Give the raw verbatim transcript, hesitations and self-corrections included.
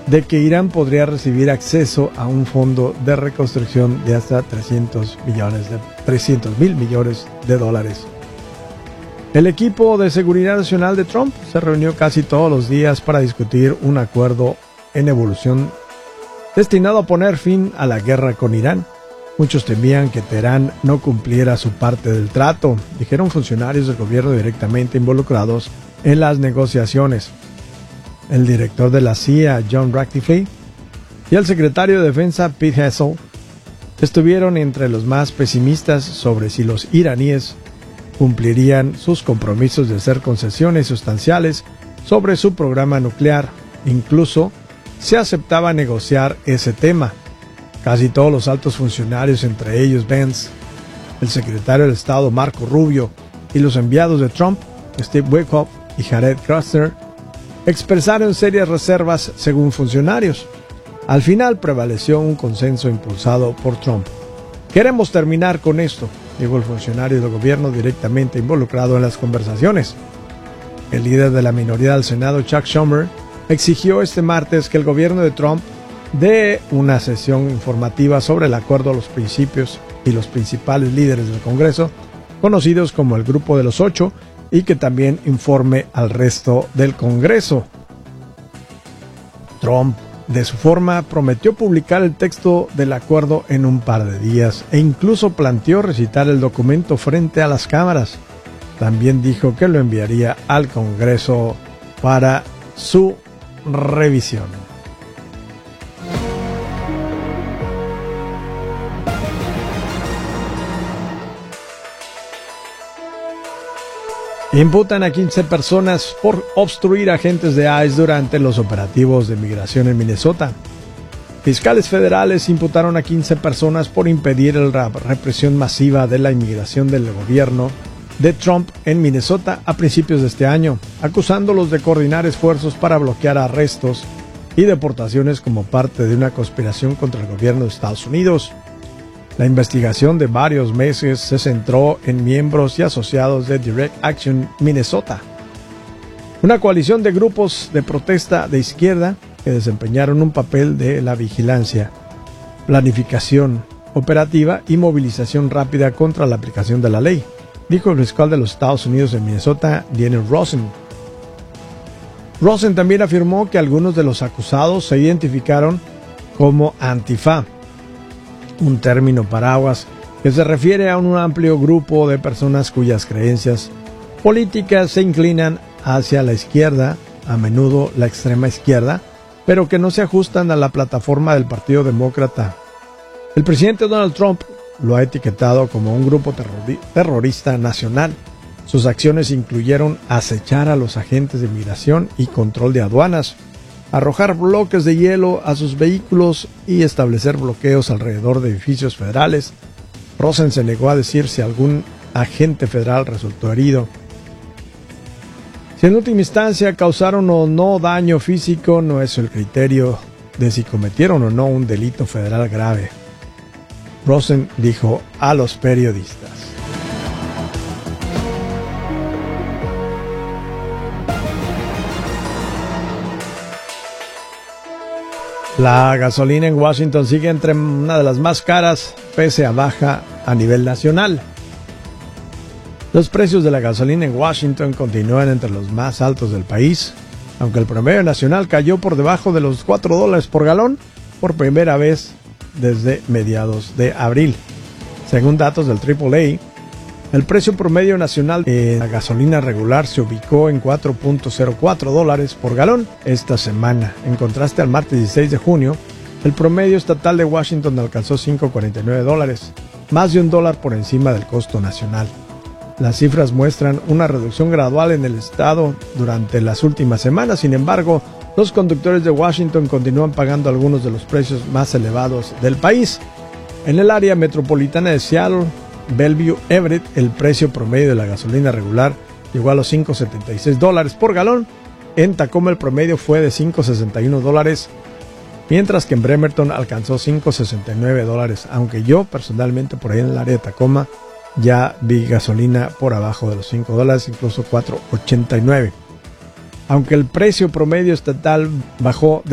de que Irán podría recibir acceso a un fondo de reconstrucción de hasta trescientos mil millones de dólares. El equipo de seguridad nacional de Trump se reunió casi todos los días para discutir un acuerdo en evolución destinado a poner fin a la guerra con Irán. Muchos temían que Teherán no cumpliera su parte del trato, dijeron funcionarios del gobierno directamente involucrados en las negociaciones. El director de la C I A, John Ratcliffe, y el secretario de Defensa, Pete Hegseth, estuvieron entre los más pesimistas sobre si los iraníes cumplirían sus compromisos de hacer concesiones sustanciales sobre su programa nuclear. Incluso se aceptaba negociar ese tema. Casi todos los altos funcionarios, entre ellos Vance, el secretario de Estado Marco Rubio y los enviados de Trump, Steve Witkoff y Jared Kushner, expresaron serias reservas según funcionarios. Al final prevaleció un consenso impulsado por Trump. Queremos terminar con esto, dijo el funcionario del gobierno directamente involucrado en las conversaciones. El líder de la minoría del Senado, Chuck Schumer, exigió este martes que el gobierno de Trump dé una sesión informativa sobre el acuerdo a los principios y los principales líderes del Congreso, conocidos como el Grupo de los Ocho, y que también informe al resto del Congreso. Trump, de su forma, prometió publicar el texto del acuerdo en un par de días e incluso planteó recitar el documento frente a las cámaras. También dijo que lo enviaría al Congreso para su revisión. Imputan a quince personas por obstruir agentes de I C E durante los operativos de migración en Minnesota. Fiscales federales imputaron a quince personas por impedir la represión masiva de la inmigración del gobierno de Trump en Minnesota a principios de este año, acusándolos de coordinar esfuerzos para bloquear arrestos y deportaciones como parte de una conspiración contra el gobierno de Estados Unidos. La investigación de varios meses se centró en miembros y asociados de Direct Action Minnesota, una coalición de grupos de protesta de izquierda que desempeñaron un papel de la vigilancia, planificación operativa y movilización rápida contra la aplicación de la ley, dijo el fiscal de los Estados Unidos en Minnesota, Daniel Rosen. Rosen también afirmó que algunos de los acusados se identificaron como Antifa, un término paraguas que se refiere a un amplio grupo de personas cuyas creencias políticas se inclinan hacia la izquierda, a menudo la extrema izquierda, pero que no se ajustan a la plataforma del Partido Demócrata. El presidente Donald Trump lo ha etiquetado como un grupo terrori- terrorista nacional. Sus acciones incluyeron acechar a los agentes de migración y control de aduanas, arrojar bloques de hielo a sus vehículos y establecer bloqueos alrededor de edificios federales. Rosen se negó a decir si algún agente federal resultó herido. Si en última instancia causaron o no daño físico, no es el criterio de si cometieron o no un delito federal grave, Rosen dijo a los periodistas. La gasolina en Washington sigue entre una de las más caras, pese a baja a nivel nacional. Los precios de la gasolina en Washington continúan entre los más altos del país, aunque el promedio nacional cayó por debajo de los cuatro dólares por galón por primera vez desde mediados de abril. Según datos del triple A, el precio promedio nacional de la gasolina regular se ubicó en cuatro punto cero cuatro dólares por galón esta semana. En contraste, al martes dieciséis de junio, el promedio estatal de Washington alcanzó cinco punto cuarenta y nueve dólares, más de un dólar por encima del costo nacional. Las cifras muestran una reducción gradual en el estado durante las últimas semanas. Sin embargo, los conductores de Washington continúan pagando algunos de los precios más elevados del país. En el área metropolitana de Seattle, Bellevue, Everett, el precio promedio de la gasolina regular llegó a los cinco punto setenta y seis dólares por galón. En Tacoma el promedio fue de cinco punto sesenta y uno dólares, mientras que en Bremerton alcanzó cinco punto sesenta y nueve dólares, aunque yo personalmente por ahí en el área de Tacoma ya vi gasolina por abajo de los cinco dólares, incluso cuatro punto ochenta y nueve. Aunque el precio promedio estatal bajó de